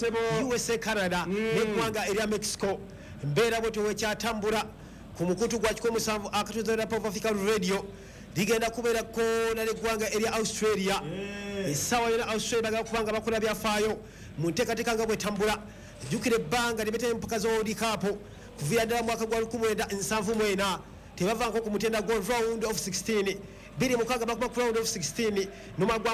USA Canada n'eggwanga erya Mexico mbeera bwetyo wekyatambula ku mukutu gwa 17 akatuzanira Pop Africa Radio ligenda kubeerako n'eggwanga erya Australia essaawa yona Australia bagala kubanga bakola byafaayo mu nteekateeka nga bwetambula jjukira ebbanga libetera empaka za World Cup kuviira ddala mwaka gwa 1974 tebavanko ku mutenda gwa round of 16 biri mukaga bakuma ku round of 16 noma gwa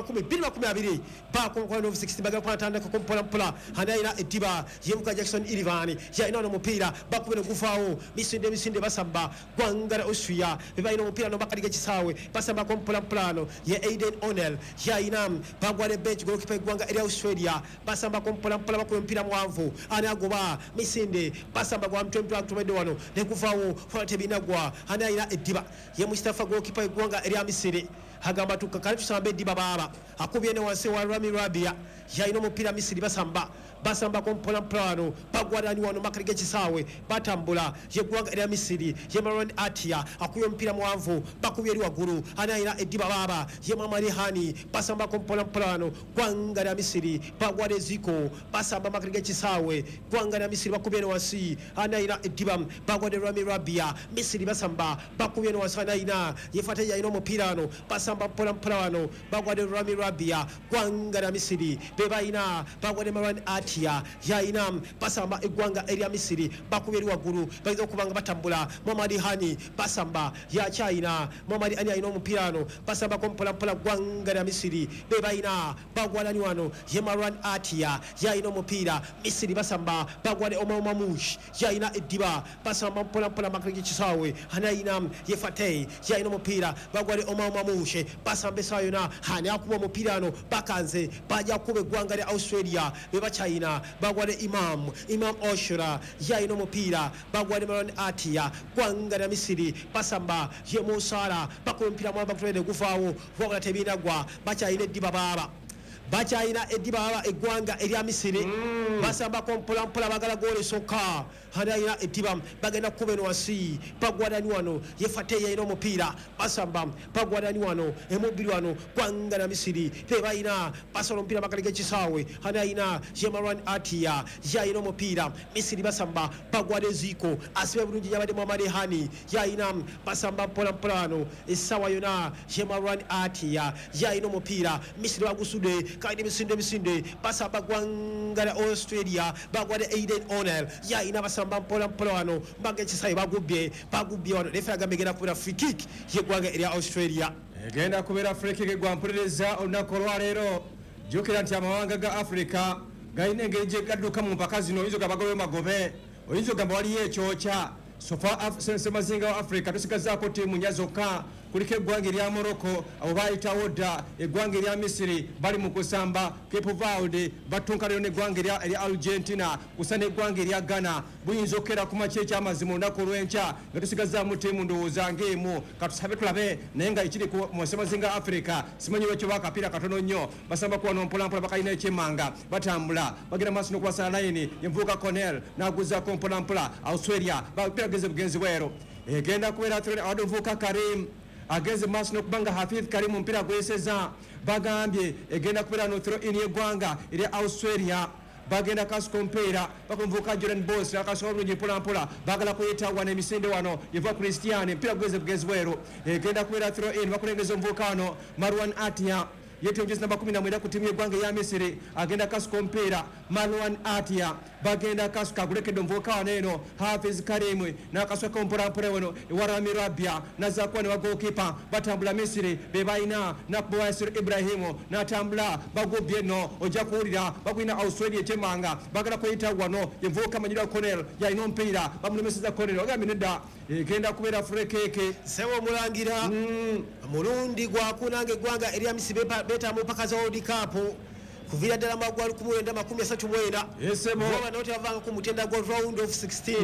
10 bako ku round of 16 baga kwatanda ko kompola pola hanaira etiba yemuka Jackson Irivani ya ino mupira bakubene gufaawo misinde basamba gwangara Austria beba ino mupira no bakaliga kisawe basamba kompola plano ye Aiden O'Neill ya inam bagware bench goalkeeper gwanga eri Australia basamba kompola pola bakubene mpira mwanvu ani agoba misinde basamba gwa mtwe atumede wano ne gufaawo fote binagwa hanaira etiba ye Mustafa goalkeeper gwanga eri Misiri hagamba tukakale tusambe diba baba akubye ne wansi wa Rami Rabia yaino mupira Misiri basamba kompola plano bagwadani wano makarige kisawe batambula ye gwanga eri Misiri ye Marouane Atia akuyo mpira mwanvu bakubye eri waguru anaira ediba baba ye Mamari Hani basamba kompola plano gwanga eri Misiri bagwade ziko basamba makarige kisawe gwanga eri Misiri bakubye ne wansi anaira ediba bagwade Rami Rabia Misiri basamba bakubye ne wansi anaina yefata yaino mupirano basamba pola wano bagwade Rami Rabia gwanga eri Misiri bebaina bagwade Marouane Atia yaina basamba egwanga eri Misiri bakubye eri waguru bayizo kubanga batambula Mamadi Hani basamba ya China Mamadi ani ayino mupirano basamba kompola gwanga eri Misiri bebaina bagwadani wano ye Marouane Atia yaino mupira Misiri basamba bagwade Omar Mamouche yaina ediba basamba pola makrigi kisawe hanaina yefate yaino mupira bagwade Omar Mamouche basambe sayona hani akuba mupirano bakanze baja kube gwanga eri Australia beba China bagwade Imam Oshura yaino mupira bagwade Marouane Atia gwanga eri Misiri basamba ye Musara bakumpira mwamba kutwede gufaawo vogala tebinagwa bachaine ediba baba bachaina ediba baba egwanga eri Misiri basamba kompola bagala gole soka hanaina ediba bagenda kubeno wasi bagwadani wano yefate yaino mupira basamba bagwadani wano emubiri wano gwanga eri Misiri tebaina basolo mpira bakalige kisawe hanaina ye Marouane Atia yaino mupira Misiri basamba bagwade ziko asibe bulungi yabade Mamadi Hani yaina basamba pola esawa yona ye Marouane Atia yaino mupira Misiri bagusude kaide misinde basamba gwanga eri Australia bagwade Aiden O'Neill yaina basamba pola wano mbage kisawe bagubye wano referaga megera kubera free kick ye gwanga eri Australia egenda kubera free kick gwampuliriza olunaku olwaleero jukira nti amawanga ga Africa galina engeri gye gadduka mu mpaka zino oyinza gabagobe magobe oyinza gamba waliyo ekyokya sofa semazinga wa Africa tusigazaako tiimu nya zokka kuliko eggwanga erya Morocco abo bayitawo dda eggwanga erya Misiri bali mu kusamba Cape Verde batunkanayo n'eggwanga erya Argentina kusa n'eggwanga erya Ghana buyinza okukera ku makya ekyamazima olunaku olw'enkya nga tusigazaamu tiimu ndowooza ng'emu katusabe tulabe naye nga ekiri mu semazinga Africa simanyi lwekyo bakapiira katono nnyo basamba kuwano mpolampola bakalina ekyemmanga batambula bagenda maaso n'okuwasala layini yenvuuka Cornell n'aguzaako mpolampola Australia bapiira geze bugenzi bwero egenda kubeera awaduvuuka Karim ageze maaso n'okubanga Hafidh Karim mpira gweseza bagambye egenda kubeera no throw in y'eggwanga erya Australia bagenda kasukompeera bakumvuka Jordan Boss nakasoma bulungi mpolampola bagala kuyitawa n'emisinde wano yeva Christian mpira gweze bugenzi bwero egenda kubeera throw in bakulengeza omuvuka wano Marouane Atia yetu mjezi namba 10 ku timu y'eggwanga ya Misiri agenda kasukompeera Marouane Atia bagenda kasuka kulekedde omuvuka wano eno Hafidh Karim nakasweka mpolampola wano Rami Rabia nazakuwa ne wagokipa batambula Misiri bebaina nakuba Yasir Ibrahimu natambula bagubye no ojja kuwulira bagwina Australia ekyemmanga bagala kuyita wano yenvuuka manyira Cornell yalina omupiira bamulemeseza Cornell ogambye nedda egenda kubeera furekeke sewo mulangira mulundi gwakunanga eggwanga erya Misiri beta mu mpaka za World Cup kuvira ddala magwalu 1934 baba noti bavanga ku mutenda gwa round of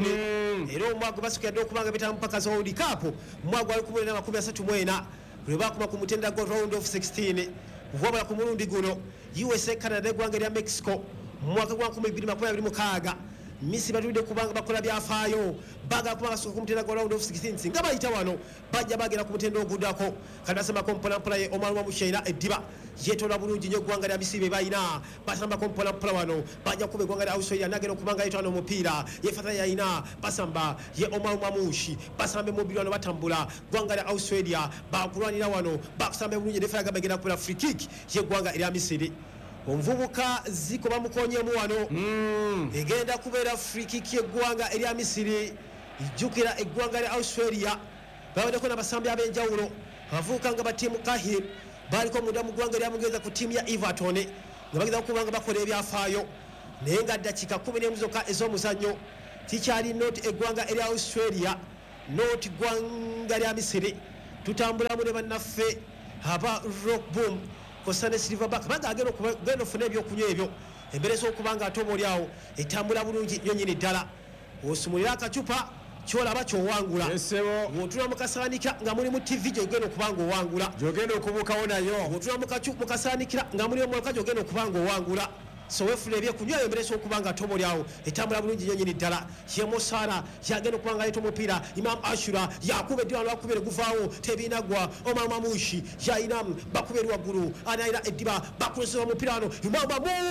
16 era omwago basukira okubanga beta mu mpaka za World Cup mwagwalu 1934 lwe bakuma ku mutenda gwa round of 16 kuvabala ku mulundi guno USA Canada eggwanga erya Mexico mwaka gwa 2026 Misiri batulide kubanga bakola byafaayo baga kubanga suka ku mutenda gwa round of 16 nga bayita wano bajja bagera ku mutenda ogudako kadasema kompola ye Omar Mamouche ediba yetola bulungi nnyo eggwanga lya Misiri bayina basambako mpolampola wano bajja kuba eggwanga lya Australia nagenda okubanga yetwala omupiira yefatana yayina basamba ye Omar Mamushi basamba emubiri wano batambula eggwanga lya Australia bakulwanira wano bakusamba bulungi refera gamba egenda kubeera free kick yeggwanga erya Misiri omuvubuka Ziko bamukonyemu wano egenda kubeera free kick yeggwanga erya Misiri ijjukira eggwanga lya Australia babaddeko n'abasambi ab'enjawulo abavubuka nga batiimu Kahir baliko munda mu ggwanga lyamugeza ku ttiimu ya Everton nga bageza okuba nga bakola ebyafaayo naye nga ddakiika 11 zokka ez'omuzannyo tikyali not eggwanga erya Australia not ggwanga lya Misiri tutambulamu ne bannaffe aba Rock Boom kosa ne Silverback banga agenda ofuna ebyokunywa ebyo embera ez'okuba nga ate oba awo etambula bulungi nnyo nnyini ddala osumulira akacupa kyolaba kyowangula wotula mukasaanika nga mulimu TV gyogenda okuba nga owangula gyogenda okubuukawo nayo wotula mukasaanikira nga mulimu mwaka gyogenda okuba nga owangula so wefuna ebyekunywa emberesa okuba nga tobo lyawo etambula bulungi nnyo nnyini ddala yemosara yagenda okuba nga yita omupiira Imam Ashura yakuba eddiba lwakubere guvaawo tebinagwa Omar Mamushi yayina bakuba eri waggulu anayina eddiba bakozesa omupiira wano Imam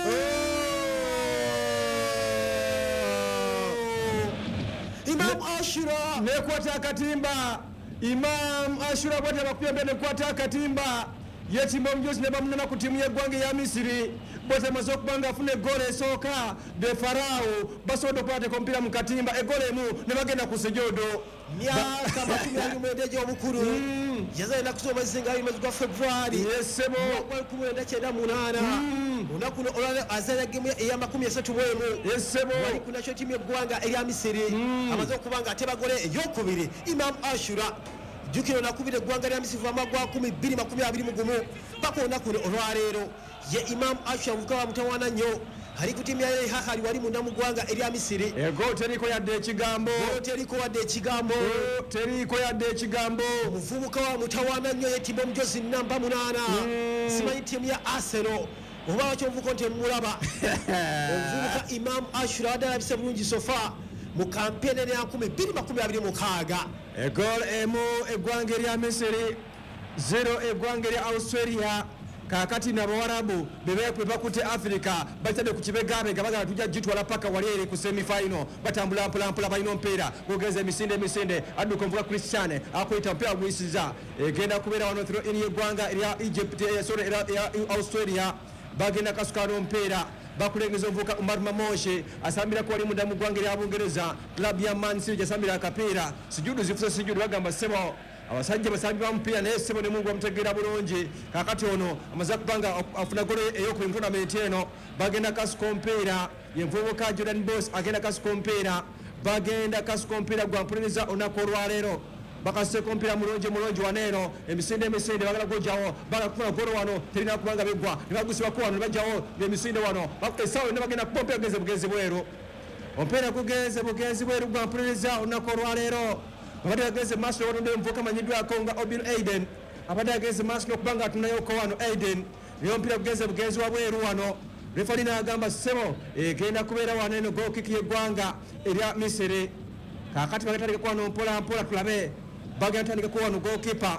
Imam Ashura nekwata akatimba Imam Ashura bwate bakuyembe nekwata akatimba yetimba omujozi ne bamunana ku ttiimu y'eggwanga ya Misiri bwate amaze okuba nga afuna eggoolo esooka be Farao basobodde okukwatako omupiira mu katimba eggoolo emu ne bagenda ku sejodo myaka 29 egy'obukulu yaza ennaku z'omwezi gwa February yesebo 1998 olunaku luno azaala gemu eya 31 yesebo wali ku national ttiimu y'eggwanga erya Misiri amaze okuba nga ate bagole eyokubiri Imam Ashura jukiro nakubira eggwanga lya Misiri amagwa 2021 paka olunaku luno olwaleero ye Imam Ashura muvubuka wa mutawaana nnyo ali ku ttiimu ya Al-Ahly wali munda mu ggwanga erya Misiri ego teriko yadde ekigambo omuvubuka wa mutawaana nnyo yetimba omujozi namba 8 simanyi ttiimu ya Arsenal oba wakyo omuvubuka nti mulaba omuvubuka Imam Ashura wadde alabise bulungi sofa mu kampeeni ya 2026 egoolo emu eggwanga erya Misiri 0 eggwanga erya Australia kakati n'abawarabu bebekwe bakutte Africa batadde ku kibegabega bagala tujja gitwala paka wali eri ku semifinal batambula mpolampola balina omupiira gugeza emisinde adduka omuvuga Christian akuyita omupiira guyisiza egenda kubeera wano throw in yeggwanga erya Egypt erya Australia bagenda kasukana omupiira bakulengeza omuvubuka Omar Mamushi asambira kwali munda mu ggwanga erya Bungereza club ya Man City jasambira akapiira sijudu zifuse sijudu bagamba sebo abasajja basambi bamupiira naye sebo ne mungu bamutegeera bulungi kakati ono amaze kubanga afuna golo ey'oku tournament eno bagenda kasuka omupiira ye muvubuka Jordan Boss agenda kasuka omupiira bagenda kasuka omupiira gwampuliriza olunaku olwaleero bakaseko omupiira mulungi waneeno emisinde bagala gojjawo bagakufuna golo wano terina kubanga biggwa ne bagusibako wano ne bajjawo emisinde wano essaawa yonna bagenda kuba omupiira gugenze bugenzi bweru omupiira gugenze bugenzi bweru gwampuliriza olunaku olwaleero abadde ageze maaso watudde omuvubuka amanyiddwako nga Obin Aiden abadde ageze maaso n'okubanga atunayoko wano Aiden naye omupiira gugenze bugenzi wa bweru wano refali n'agamba ssebo egenda kubeera wano eno gookiki y'eggwanga erya Misiri kakati bagatandika wano mpolampola tulabe bagenda tandika wano gookipa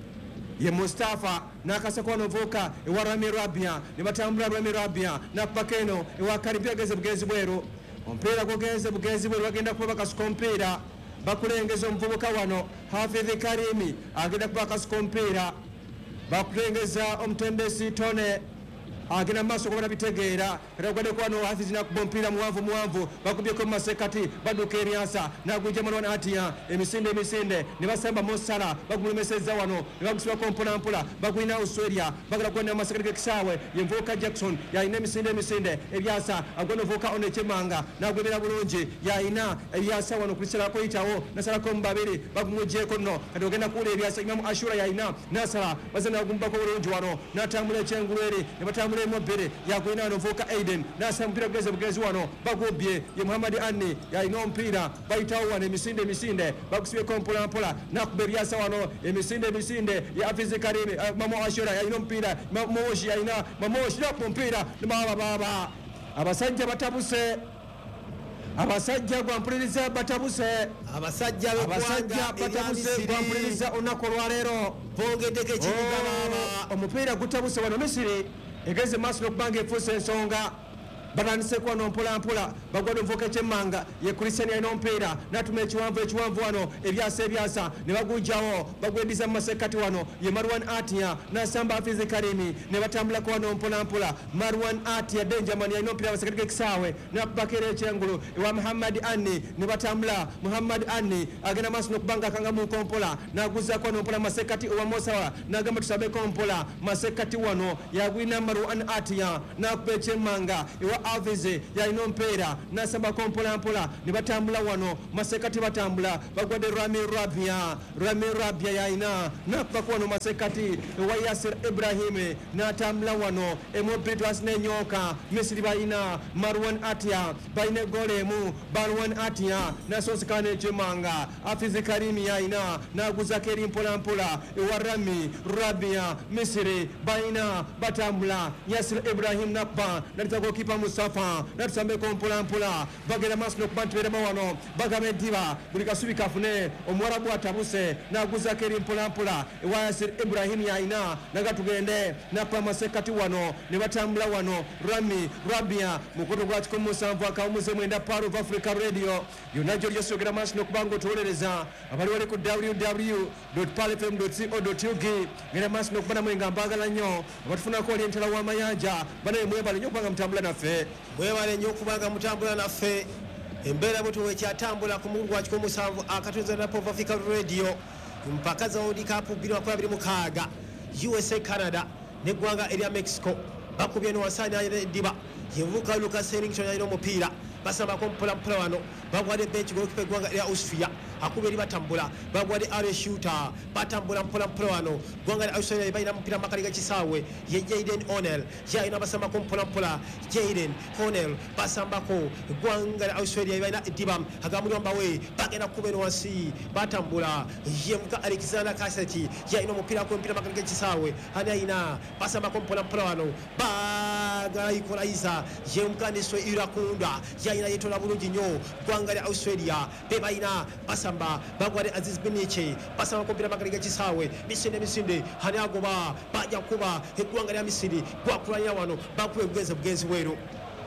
ye Mustafa n'akasako wano omuvubuka ewa Rami Rabia ne batambula Rami Rabia n'akubaka eno ewa Karibia ageze bugenzi bweru omupiira gugenze bugenzi bweru bagenda kuba bakasuka omupiira bakulengeza omuvubuka wano Hafidh Karimi agenda kuba akasuka omupiira bakulengeza omutendesi Tone agenda maaso okuba bitegeera era ogwaddeko wano Hafidh nakuba omupiira muwanvu bakubyeko mu masekati badduka eryasa nagwijja Marwan Atiya emisinde ne basamba Mosala bagulemeseza wano ne bagusibako mpolampola bagulina Australia bagala kuwenda mu masekati g'ekisaawe ye muvubuka Jackson yalina emisinde eryasa agwenda omuvubuka ono ekyemanga nagwemera bulungi yalina eryasa wano kulisalako yitawo nasalako mu babiri bagumugjeeko nno kati ogenda kuwula eryasa Imam Ashura yalina nasala baze nagumbako bulungi wano natambula ekyengulu eri ne batambula emobere yakwina wano omuvubuka Aiden nasala omupiira gugeze bugenzi wano bagubye ye Muhammad Anni yalina omupiira bayitawo wano emisinde bagusibyeko mpolampola nakuba eryasa wano emisinde ya Hafidh Karimi Mamo Ashura yalina omupiira Mamoshi yalina Mamoshi nakuba omupiira ne baba abasajja batabuse abasajja gwampuliriza batabuse abasajja batabuse gwampuliriza olunaku olwaleero bongeddeko ekibuga baba omupiira gutabuse wano Misiri egeze maaso n'okubanga efuuse ensonga batandise kwano mpolampola bagwadde omuvuka ekyemmanga ye Christian alina omupiira n'atuma ekiwanvu wano ebyasa ne bagujjawo bagweddiza mu masekkati wano ye Marwan Atia n'asamba Hafizi Karimi ne batambulako wano mpolampola Marwan Atia Benjamin alina omupiira masekkati g'ekisaawe n'abakera ekyengulu ewa Muhammad Anni ne batambula Muhammad Anni agenda maaso n'okubanga akangamuko mpola n'aguzaako wano mpola masekkati ewa Mosawa n'agamba tusabeko mpola masekkati wano yagwina Marwan Atia n'akuba ekyemmanga ewa Hafizi yalina omupiira n'asambako mpolampola ne batambula wano masekkati batambula bagwadde Rami Rabia yalina n'akubako wano masekkati ewa Yasir Ibrahim n'atambula wano Emobitwas n'enyoka Misiri balina Marwan Atia balina egoolo emu Marwan Atia n'asoosekana ekyemmanga Hafizi Karimi yalina n'aguzako eri mpolampola ewa Rami Rabia Misiri balina batambula Yasir Ibrahim n'akuba n'alitako kipa Mustafa n'atusambeko mpolampola bagenda maaso n'okuba ntubeeremu wano bagaba eddiba buli kasubi kafune omuwarabu atabuse n'aguzako eri mpolampola ewa Yasir Ibrahim yalina naga tugende n'akuba masekkati wano ne batambula wano Rami Rabia mukutu gwa 17 akawumuze mwenda Power of Africa Radio yonna gy'oli gy'osogera maaso n'okuba ng'otuwolereza abali wali ku www.palfm.co.ug ngenda maaso n'okuba namwe nga mbaagala nnyo abatufunako oli entala w'amayanja banaye mwebale nnyo okubanga mutambula naffe mwebale nnyo okubanga mutambula naffe embeera bwe wekyatambula ku mugugu gwa 17 akatuuza na Power of Africa Radio mpaka za World Cup 2026 USA Canada n'eggwanga erya Mexico bakubye n'owasaani ayina eddiba yevuka Lucas Hennington ayina omupiira basambako mpolampola wano bagwadde bench golikipa eggwanga erya Austria akubye eri batambula bagwadde Ari Shooter batambula mpolampola wano ggwanga erya Australia balina mupiira makali g'ekisaawe ye Jaden O'Neill yalina basambako mpolampola Jaden O'Neill basambako eggwanga erya Australia balina eddiba agamulombawe bagenda kukuba eno wansi batambula yevuka Alexander Cassette yalina omupiira mupiira makali g'ekisaawe ani ayina basambako mpolampola wano bagala equalizer yevuka Neswe Irakunda yalina yetola bulungi nnyo ggwanga lya Australia be balina basamba bagwadde Aziz Biniche basamba kompira makali g'ekisaawe misinde hani agoba bajja kuba eggwanga lya Misiri gwakulanya wano bakuba bugenzi weeru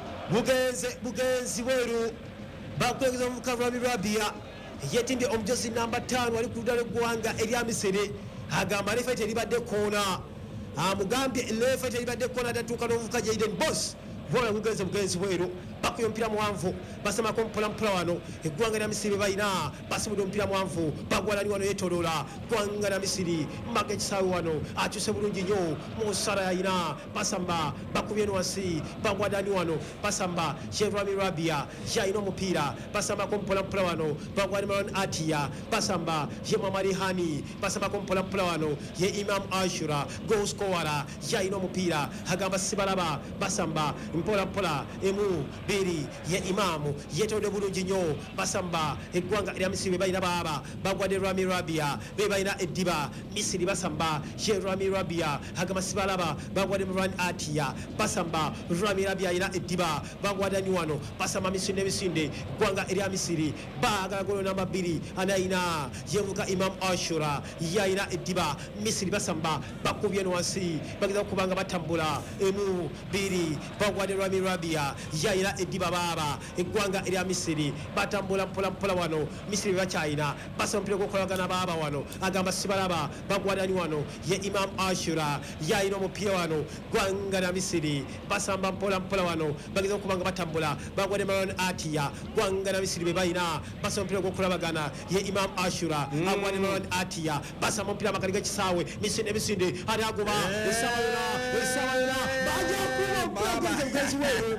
bakwegeza omuvuka Rami Rabia yetinde omujozi namba 5 ali ku ludda lw'eggwanga erya Misiri agamba lefa teribadde koona amugambye lefa teribadde koona tatuuka n'omuvuka Jaden Boss bwola bugenzi weeru bakuye omupiira muwanvu basamako mpolampola wano eggwanga lya Misiri balina basibudde omupiira muwanvu bagwalani wano yetoloola ggwanga lya Misiri mbaga ekisaawe wano akyuse bulungi nnyo musala yalina basamba bakubye eno wansi bagwadani wano basamba Rami Rabia yalina omupiira basambako mpolampola wano bagwani Marwan Atia basamba ye Mamari Hani basambako mpolampola wano ye Imam Ashura goalscorer yalina omupiira agamba sibalaba basamba mpolampola emu biri ye Imamu yetodde bulungi nnyo basamba eggwanga erya Misiri balina baba bagwadde Rami Rabia be balina eddiba Misiri basamba ye Rami Rabia agamba sibalaba bagwadde Marwan Atia basamba Rami Rabia alina eddiba bagwadani wano basamba misinde eggwanga erya Misiri baagala golo namba 2 anayina yevuka Imam Ashura yalina eddiba Misiri basamba bakubye no wansi bageza kubanga batambula emu biri bagwadde Rami Rabia yalina eddiba baba eggwanga erya Misiri batambula mpolampola wano Misiri bakyayina basamba omupiira gw'okolagana baba wano agamba sibalaba bagwadani wano ye Imam Ashura yalina omupiira wano ggwanga lya Misiri basamba mpolampola wano bageza okubanga batambula bagwadde Marwan Atia ggwanga lya Misiri be balina basamba omupiira gw'okulabagana ye Imam Ashura agwadde Marwan Atia basamba omupiira makali g'ekisaawe misinde ali agoba esawa yona bajja bugenzi weeru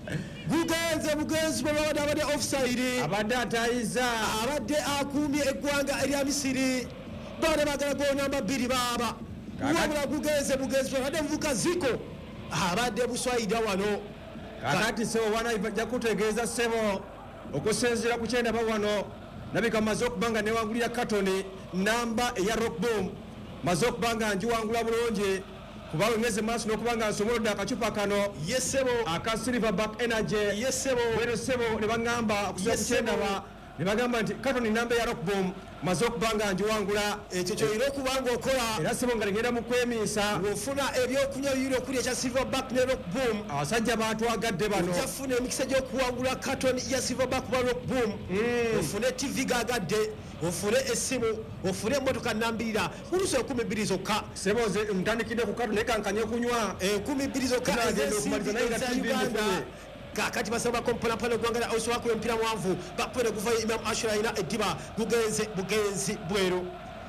bugenzi abadde offside abadde atayiza abadde akuumye eggwanga erya Misiri bade bagala golo namba 2 baba wabula bugenzi abadde muvuka Ziko abadde buswaida wano kakati sebo wana bajja kutegeeza sebo okusinziira ku kyenda wano nabika maze okubanga newangulira katoni namba eya Rock Boom maze okubanga njiwangula bulungi kubawe ngeze maaso n'okubanga nsomolodde akacupa kano yesebo aka Silverback Energy yesebo bwero sebo ne bangamba okusobola kukyendaba ne bagamba nti katoni namba ya Rock Boom maze okubanga njiwangula ekyo kyolina okubanga okola era sebo nga ligenda mu kwemiisa ofuna ebyokunywa bibiri okuli ekya Silverback ne Rock Boom abasajja baatwagadde bano ojafuna emikisa gy'okuwangula katoni ya Silverback ba Rock Boom ofune TV gagadde ofune essimu ofune emmotoka nnambirira oluusi 12 zokka seboze ntandikidde ku katoni ekankanye okunywa 12 zokka eza Uganda kakati basaba komponampana gwanga la oso wako mpira mwanvu bakwene kuvayo Imam Ashura ina ediba bugenzi bwero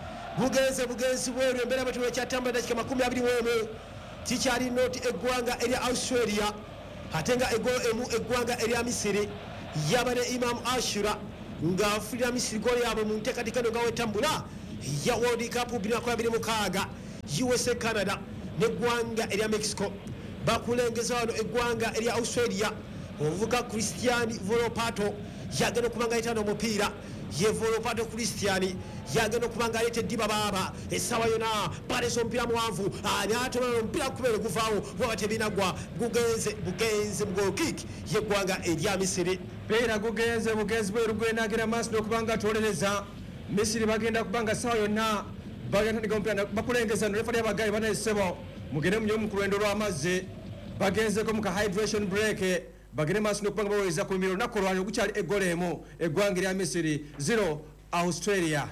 embera batu wekyatamba dakika 21 tikyali noti eggwanga erya Australia atenga eggwanga erya Misiri yabane Imam Ashura nga afulira Misiri goli yabo mu nteekateeka nga wetambula ya World Cup 2026 USA Canada neggwanga erya Mexico bakulengeza wano eggwanga erya Australia ovuga Christian Volpato yagenda okubanga ayitana omupiira ye Volpato Christian yagenda okubanga alete diba baba esawa yona paleso mpira mwanvu anyatona mpira kubere guvaawo bwatebinagwa bugenze mugol kick yeggwanga erya Misiri beera bugenze bweru gwenagira maaso n'okubanga atolereza Misiri bagenda kubanga sawa yonna bagenda ompira bakulengeza no refa y'abagayi banaesebo mugende munyo mu kulwendo lw'amazzi bagenzeko mu ka hydration break bagende maaso n'okubanga baweza ku miro nakolwani okukyali eggolemu eggwanga erya Misiri 0 Australia.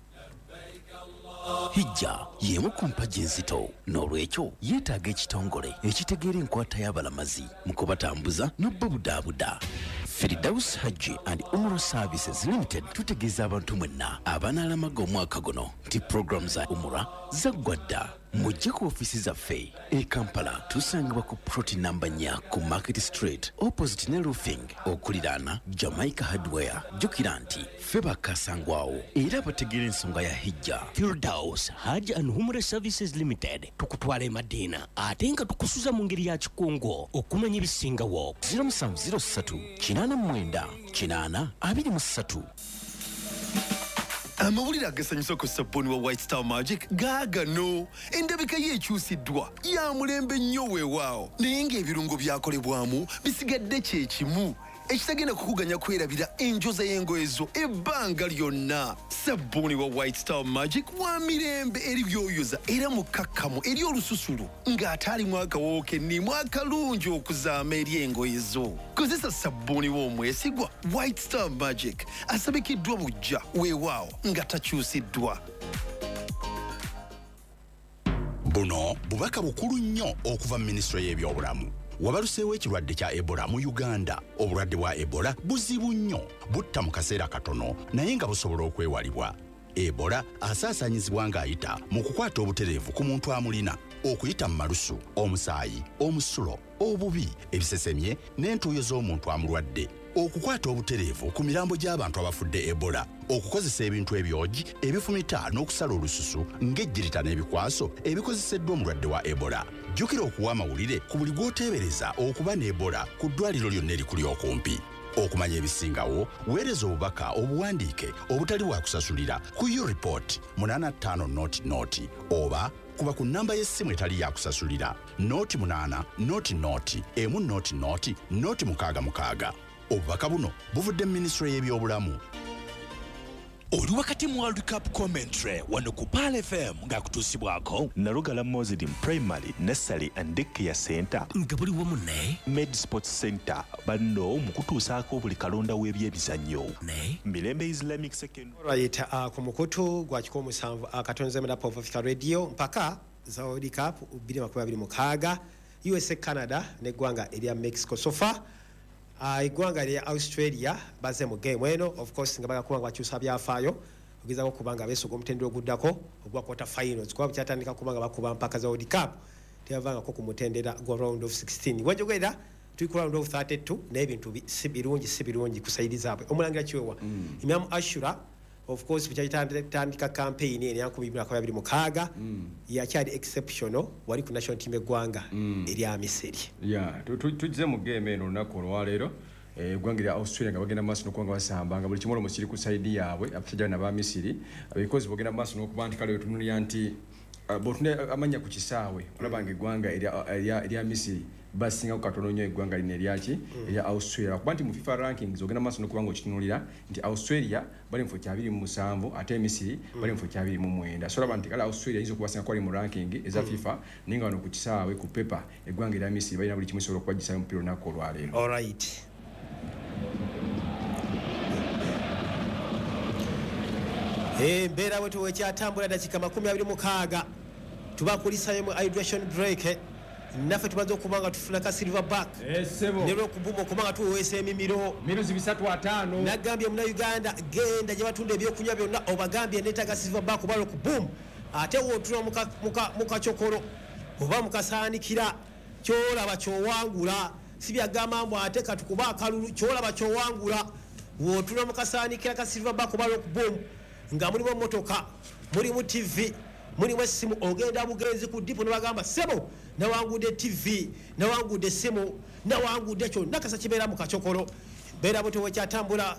Hijja yemu ku mpagi enzito n'olwekyo yeetaaga ekitongole ekitegeera enkwata y'abalamazi mu kubatambuza n'obbabudaabuda. Firdaus Hajji and Umrah Services Limited tutegeeza abantu mwenna abanaalamaga omwaka guno nti program za Umrah zaggwa dda. Mujje ku ofisi zaffe e Kampala tusangibwa ku ploti namba 4 ku Market Street opposite ne roofing okuliraana Jamaica Hardware. Jjukira nti ffe bakasangwawo era bategeera ensonga ya hijja. Firdaus Hajji and Umrah Services Limited tukutwala Madina ate nga tukusuza mu ngeri ya kikungo okumanya ebisingawo. 0703 89 823. Amawulire agasanyusa ku sabuni wa White Star Magic gaagano endabika yeekyusiddwa ya mulembe nnyo weewaawo naye ng'ebirungo byakolebwamu bisigadde kye kimu ekitagenda kukuganya kwerabira enjoza y'engoye zo ebbanga lyonna. Sabuni wa White Star Magic wa mirembe eri byoyoza era mukakkamu eri olususulu ng'ate alimu akawoowo kennimu akalungi okuzaama eri engoye zo. Kozesa sabuni w'omwesigwa White Star Magic asabikiddwa bujja weewaawo nga takyusiddwa. Buno bubaka bukulu nnyo okuva mu minisitule y'ebyobulamu. Wabaluseewo ekirwadde kya Ebola mu Uganda. Obulwadde bwa Ebola buzibu nnyo, butta mu kaseera katono naye nga busobola okwewalibwa. Ebola asaasaanyizibwa ng'ayita mu kukwata obutereevu ku muntu amulina, okuyita mu malusu, omusaayi, omusulo, obubi, ebisesemye n'entuuyo z'omuntu amulwadde. Okukwata obutereevu ku mirambo gy'abantu abafudde Ebola, okukozesa ebintu ebyogi, ebifumita n'okusala olususu ng'ejjirita n'ebikwaso ebikozeseddwa omulwadde wa Ebola. Jjukira okuwa amawulire ku buli gw'oteebereza okuba ne Ebola ku ddwaliro lyonna erikuli okumpi. Okumanya ebisingawo, weereza obubaka obuwandiike obutali bwa kusasulira ku U-Report 85 oba kuba ku nnamba y'essimu etali ya kusasulira 0800 100 666. Obubaka buno buvudde mu minisitule y'ebyobulamu. Oli wakati mu World Cup commentary wano ku Pal FM nga kutuusibwako Narugala Mozidi Primary, Nursery and Daycare Center nga buli wamu ne Med Sports Center banno mu kutuusaako buli kalonda w'ebyemizannyo ne Mirembe Islamic Secondary. Right, ku mukutu gwa 17 akatonze madapo of Africa Radio mpaka za World Cup 2026 USA Canada neggwanga erya Mexico. So far igwanga lya Australia baze mu game eno, of course nga bagakuba bakyusa byafaayo ogiza okubanga besoga omutendero guddako ogwa quarter finals kwa kyatandika kubanga bakuba mpaka za World Cup teyavanga ko kumutendera go round of 16 wajogera tuli ku round of 32 n'ebintu sibirungi kusaidiza omulangira kiwewa Imam Ashura of course bikyatandika campaign ene yanku 2026 yakyali exceptional wali ku national team eggwanga erya Misiri. Tujje mu game eno lunaku olwaleero eggwanga lya Australia nga bagenda maaso n'okubanga basambanga buli kimolomo kiri ku side yaabwe abasajja n'aba Misiri because bagenda maaso n'okuba nti kale tunulya nti botune amanya ku kisaawe olabanga eggwanga erya Misiri basinga katono nnyo eggwanga lino eryaki erya Australia kuba nti mu FIFA rankings ogenda maaso n'okubanga okitunulira nti Australia bali mu kifo kya 27 ate Misiri bali mu kifo kya 29 so olaba nti kale Australia yinza okubasinga kwali mu ranking eza FIFA naye nga wano ku kisaawe ku pepa eggwanga erya Misiri balina buli kimu kisobola okubagisa omupiira olunaku olwaleero. Alright. Mbeera bwe wekyatambula dakika 26 tubakulisayo mu hydration break naffe tumaze okuba nga tufuna ka silverback nero okubuma okuba nga tuweesa emimiro miruzi 3-5 nagambye Munnayuganda genda gye batunda ebyokunywa byonna obagambye neetaaga silverback obala okubumu ate wootula mu kacokolo oba mukasaanikira kyolaba kyowangula si byagamba mbu ate katukuba akalulu kyolaba kyowangula wootula mu kasaanikira ka silverback obala okubumu nga mulimu emmotoka mulimu TV mulimu essimu ogenda bugenzi ku dipo nebagamba sebo nawangudde TV nawangudde essimu nawangudde kyonna kasa kibeera mu kacokolo mbeera bwe tewekyatambula